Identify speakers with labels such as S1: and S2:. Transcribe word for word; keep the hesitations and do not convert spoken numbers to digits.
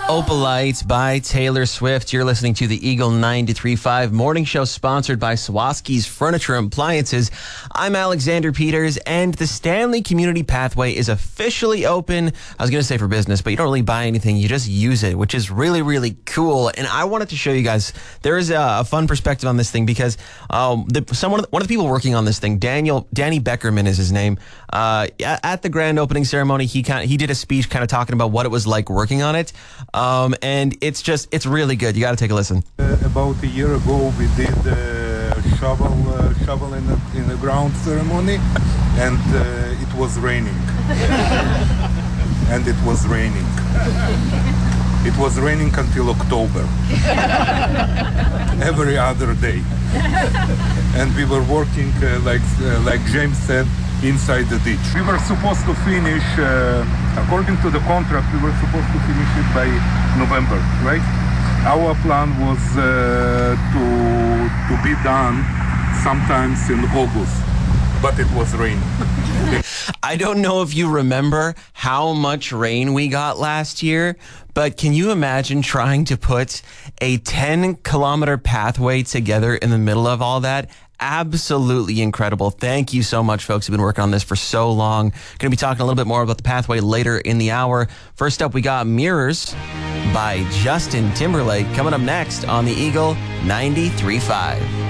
S1: Opalite by Taylor Swift. You're listening to the Eagle ninety-three point five morning show sponsored by Swarovski's Furniture and Appliances. I'm Alexander Peters, and the Stanley Community Pathway is officially open. I was going to say for business, but you don't really buy anything. You just use it, which is really, really cool. And I wanted to show you guys, there is a, a fun perspective on this thing because um, the, someone, one of the people working on this thing, Daniel, Danny Beckerman is his name. Uh, at the grand opening ceremony, he kind of, he did a speech kind of talking about what it was like working on it. Um, and it's just, it's really good. You got to take a listen.
S2: Uh, about a year ago, we did uh, shovel, uh, shovel in the, in the ground ceremony, and uh, it was raining. and it was raining. It was raining until October. Every other day. And we were working, uh, like, uh, like James said, inside the ditch. We were supposed to finish, uh, according to the contract, we were supposed to finish it by November, right? Our plan was uh, to to be done sometimes in August, but it was raining.
S1: I don't know if you remember how much rain we got last year, but can you imagine trying to put a ten kilometer pathway together in the middle of all that? Absolutely incredible. Thank you so much, folks who've been working on this for so long. Going to be talking a little bit more about the pathway later in the hour. First up, we got Mirrors by Justin Timberlake coming up next on the Eagle ninety-three point five.